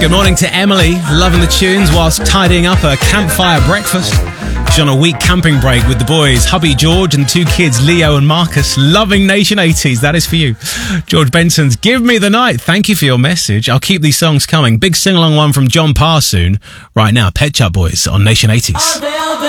Good morning to Emily, loving the tunes whilst tidying up her campfire breakfast. She's on a week camping break with the boys, hubby George and two kids, Leo and Marcus, loving Nation 80s. That is for you. George Benson's Give Me the Night. Thank you for your message. I'll keep these songs coming. Big sing-along one from John Parr soon. Right now, Pet Shop Boys on Nation 80s.